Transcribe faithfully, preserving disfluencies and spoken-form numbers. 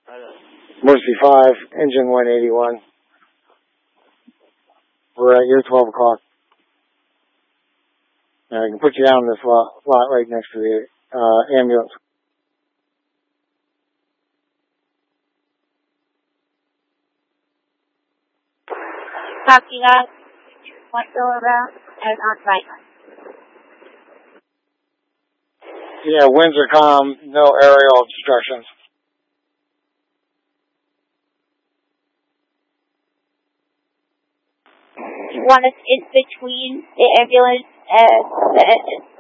Mercy five, engine one eighty-one. We're at your twelve o'clock. I can put you down in this lot, lot right next to the uh, ambulance. Copy that. One go around and on right. Yeah, winds are calm, no aerial obstructions. You want us in between the ambulance and the engine.